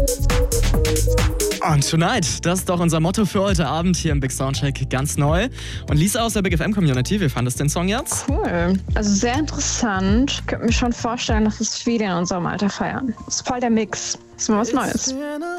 Und Tonight, das ist doch unser Motto für heute Abend hier im Big Soundcheck, ganz neu. Und Lisa aus der Big FM Community, wie fandest du den Song jetzt? Cool, also sehr interessant. Ich könnte mir schon vorstellen, dass es viele in unserem Alter feiern. Das ist voll der Mix. Das ist mal was Neues.